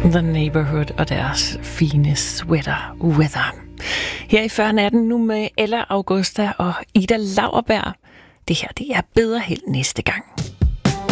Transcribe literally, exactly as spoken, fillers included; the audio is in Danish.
The Neighborhood og deres fine sweater weather. Her i fyrre natten nu med Ella Augusta og Ida Lauerberg. Det her, det er bedre held næste gang.